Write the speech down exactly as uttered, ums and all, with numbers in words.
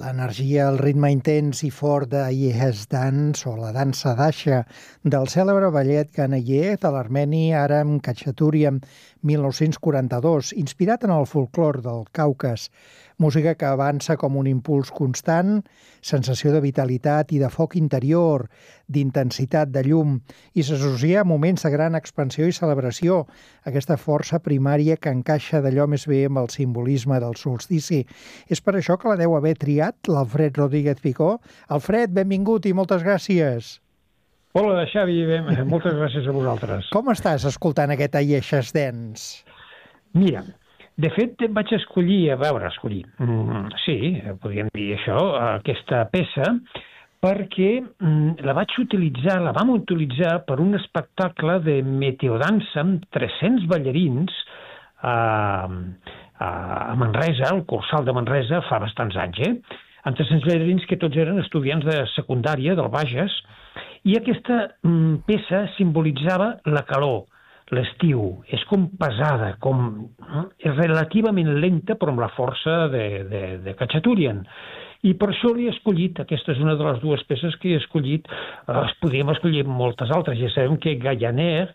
L'energia, el ritme intens i fort de Yes Dance, o la dansa d'Aixa, del cèlebre ballet Ganayer de l'armeni Aram Khachaturian, mil nou-cents quaranta-dos, inspirat en el folclor del Caucas, música que avança com un impuls constant, sensació de vitalitat i de foc interior, d'intensitat, de llum, i s'associa a moments de gran expansió i celebració, aquesta força primària que encaixa d'allò més bé amb el simbolisme del solstici. És per això que la deu haver triat l'Alfred Rodríguez Picó. Alfred, benvingut i moltes gràcies. Hola, Xavi, moltes gràcies a vosaltres. Com estàs escoltant aquest Yes Dance? Mira, de fet vaig escollir, a veure, escollir, mm, sí, podríem dir això, aquesta peça, perquè mm, la vaig utilitzar, la vam utilitzar per un espectacle de meteodansa amb tres-cents ballarins a, a Manresa, al Cursal de Manresa, fa bastants anys, eh? Amb tres-cents ballarins que tots eren estudiants de secundària del Bages, i aquesta mm, peça simbolitzava la calor, l'estiu. És com pesada, com és relativament lenta, però amb la força de, de, de Khachaturian. I per això l'he escollit. Aquesta és una de les dues peces que he escollit. Es podríem escollir moltes altres. Ja sabem que Gayarner